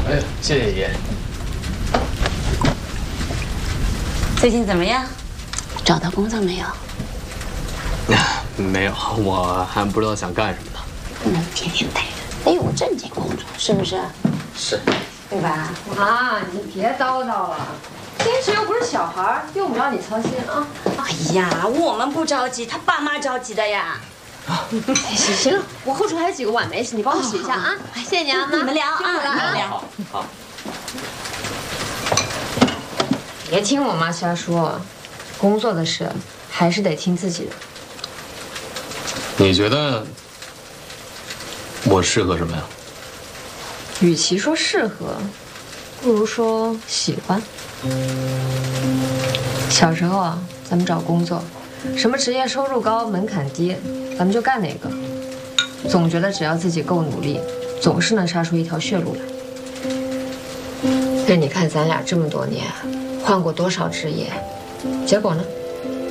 哎呀，谢谢爷。 最近怎么样？找到工作没有？ 没有，我还不知道想干什么呢。 不能天天待着，得有个正经工作，是不是？ 是， 对吧？ 妈，你别叨叨了，坚持又不是小孩，用不着你操心啊。 哎呀，我们不着急，他爸妈着急的呀。 行了，我后厨还有几个碗没洗，你帮我洗一下啊。谢谢你啊，妈。 你们聊啊， 辛苦了你们聊。 好。 别听我妈瞎说，工作的事还是得听自己的。 你觉得我适合什么呀？ 与其说适合，不如说喜欢。小时候啊，咱们找工作，什么职业收入高、门槛低，咱们就干哪个。总觉得只要自己够努力，总是能杀出一条血路来。那你看咱俩这么多年，换过多少职业，结果呢？